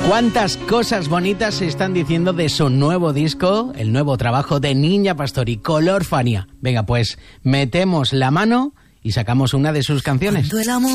¿Cuántas cosas bonitas se están diciendo de su nuevo disco, el nuevo trabajo de Niña Pastori, Color Fania? Venga, pues metemos la mano y sacamos una de sus canciones.